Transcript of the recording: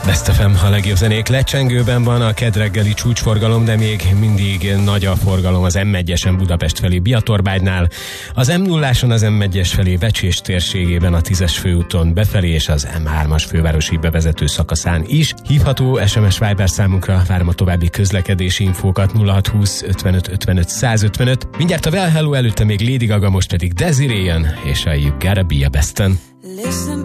Best FM, a legjobb zenék. Lecsengőben van a kedreggeli csúcsforgalom, de még mindig nagy a forgalom az M1-esen Budapest felé Biatorbágynál, az M0-áson az M1-es felé Vecsés térségében a 10-es főúton befelé és az M3-as fővárosi bevezető szakaszán is. Hívható SMS Viber számunkra, várom a további közlekedési infókat 0620 55 55 155. Mindjárt a Well Hello, előtte még Lady Gaga, most pedig Desiree jön, és a You Gotta Be a Besten.